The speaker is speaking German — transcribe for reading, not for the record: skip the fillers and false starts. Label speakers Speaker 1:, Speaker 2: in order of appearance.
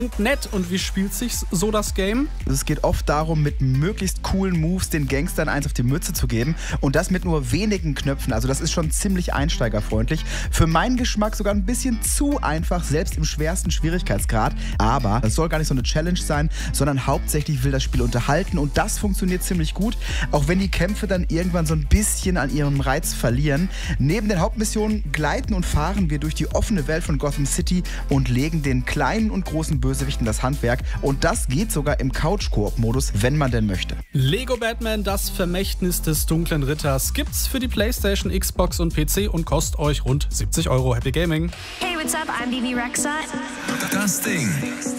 Speaker 1: Nett. Und wie spielt sich so das Game?
Speaker 2: Es geht oft darum, mit möglichst coolen Moves den Gangstern eins auf die Mütze zu geben und das mit nur wenigen Knöpfen. Also das ist schon ziemlich einsteigerfreundlich. Für meinen Geschmack sogar ein bisschen zu einfach, selbst im schwersten Schwierigkeitsgrad. Aber es soll gar nicht so eine Challenge sein, sondern hauptsächlich will das Spiel unterhalten und das funktioniert ziemlich gut, auch wenn die Kämpfe dann irgendwann so ein bisschen an ihrem Reiz verlieren. Neben den Hauptmissionen gleiten und fahren wir durch die offene Welt von Gotham City und legen den kleinen und großen Bösewichten das Handwerk. Und das geht sogar im Couch-Koop-Modus, wenn man denn möchte.
Speaker 1: Lego Batman, das Vermächtnis des dunklen Ritters, gibt's für die PlayStation, Xbox und PC und kostet euch rund 70 €. Happy Gaming!
Speaker 3: Hey, what's up? I'm Bibi Rexha.
Speaker 4: Das Ding.